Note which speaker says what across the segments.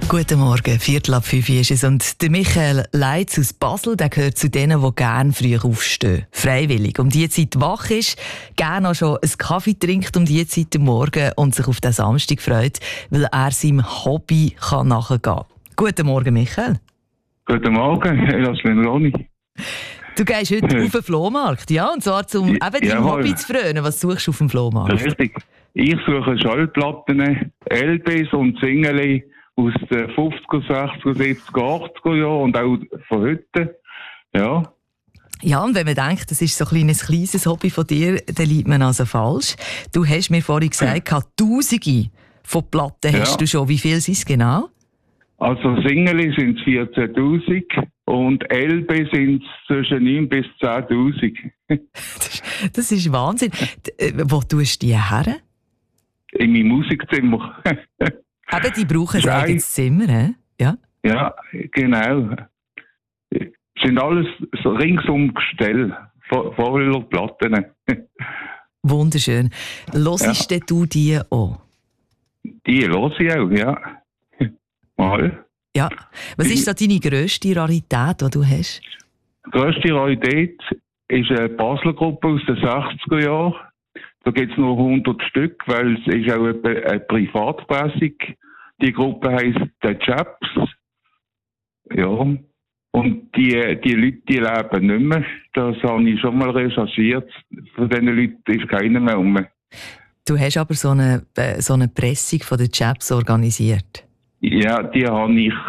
Speaker 1: Guten Morgen, 4:45 ist es. Und der Michael Leitz aus Basel, der gehört zu denen, die gerne früh aufstehen. Freiwillig. Um die Zeit wach ist, gerne auch schon einen Kaffee trinkt um die Zeit am Morgen und sich auf den Samstag freut, weil er seinem Hobby nachgehen kann. Guten Morgen, Michael.
Speaker 2: Guten Morgen, Jasmin Roni.
Speaker 1: Du gehst heute auf den Flohmarkt, ja? Und zwar um eben deinem Hobby zu frönen. Was suchst du auf dem Flohmarkt?
Speaker 2: Richtig. Ich suche Schallplatten, LPs und Singles aus den 50er, 60er, 70er, 80er Jahren und auch von heute. Ja.
Speaker 1: Ja, und wenn man denkt, das ist so ein kleines Hobby von dir, dann liegt man also falsch. Du hast mir vorhin gesagt, Tausende von Platten hast du schon. Wie viel sind es genau?
Speaker 2: Also Singles sind es 14'000 und LP sind es zwischen 9 bis 10'000.
Speaker 1: Das ist Wahnsinn. Wo tust du die her?
Speaker 2: In meinem Musikzimmer.
Speaker 1: Eben, die brauchen ein eigenes Zimmer, he? Ja? Ja,
Speaker 2: genau. Es sind alles so ringsum Gestell, voller Platten.
Speaker 1: Wunderschön. Hörst du die auch?
Speaker 2: Die höre ich auch, ja. Mal.
Speaker 1: Ja. Was ist so deine grösste Rarität, die du hast?
Speaker 2: Die grösste Rarität ist eine Basler Gruppe aus den 60er Jahren. Da gibt es nur 100 Stück, weil es ist auch eine Privatpressung. Die Gruppe heisst The Chaps. Ja. Und die Leute, die leben nicht mehr. Das habe ich schon mal recherchiert. Von diesen Leuten ist keiner mehr rum.
Speaker 1: Du hast aber so eine Pressung von den Chaps organisiert?
Speaker 2: Ja, die habe ich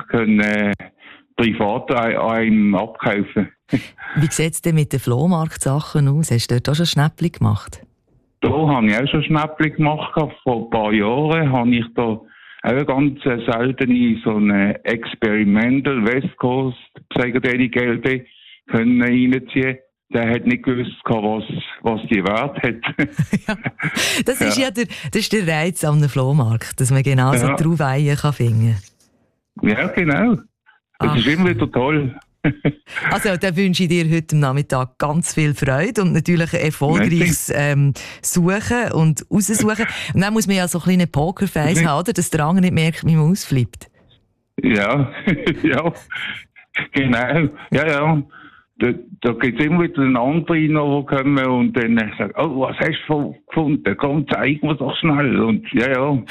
Speaker 2: privat an einem abkaufen.
Speaker 1: Wie sieht es denn mit den Flohmarktsachen aus? Hast du dort auch schon Schnäppchen gemacht?
Speaker 2: Da habe ich auch schon Schnäppchen gemacht. Vor ein paar Jahren habe ich da auch eine ganz seltene so eine Experimental West Coast Psychedelic LP können reinziehen. Der hat nicht gewusst, was die Wert hat.
Speaker 1: Ja, das ist der Reiz am Flohmarkt, dass man genau so drauf finden kann.
Speaker 2: Ja, genau. Das ist immer wieder toll.
Speaker 1: Also, dann wünsche ich dir heute Nachmittag ganz viel Freude und natürlich ein erfolgreiches Suchen und Raussuchen. Und dann muss man ja so ein kleines Pokerface haben, oder? Dass der andere nicht merkt, wie man ausflippt.
Speaker 2: Ja, ja, genau. Ja. Da gibt es immer wieder einen anderen, die kommen und dann sagen, oh, was hast du gefunden? Komm, zeig mir doch schnell. Und ja.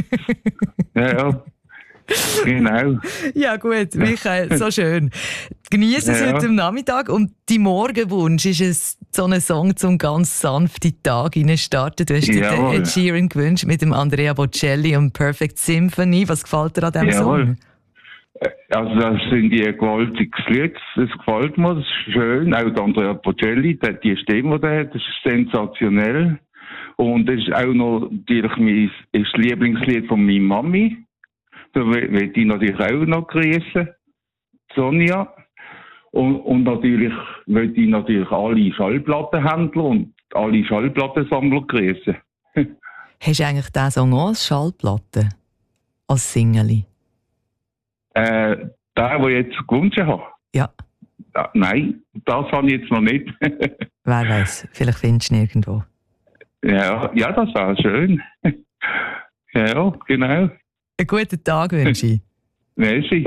Speaker 2: Genau.
Speaker 1: Ja gut, Michael, so schön. Genieße es heute am Nachmittag und dein Morgenwunsch ist es, so einen Song zum ganz sanften Tag starten. Du hast dir den Ed Sheeran gewünscht mit dem Andrea Bocelli und Perfect Symphony. Was gefällt dir an diesem Song?
Speaker 2: Also das sind die gewaltiges Lied, das gefällt mir, das ist schön. Auch der Andrea Bocelli, die Stimme, die er hat, das ist sensationell. Und das ist auch noch natürlich das Lieblingslied von meiner Mami. Da will ich natürlich auch noch grüßen, Sonja. Und natürlich will ich natürlich alle Schallplattenhändler und alle Schallplattensammler grüßen.
Speaker 1: Hast du eigentlich diesen Song auch als Schallplatte? Als Single?
Speaker 2: Der ich jetzt gewünscht habe?
Speaker 1: Ja.
Speaker 2: Nein, das habe ich jetzt noch nicht.
Speaker 1: Wer weiß, vielleicht findest du ihn irgendwo.
Speaker 2: Ja, das wäre schön. Ja, genau.
Speaker 1: Einen guten Tag wünsche ich.
Speaker 2: Merci.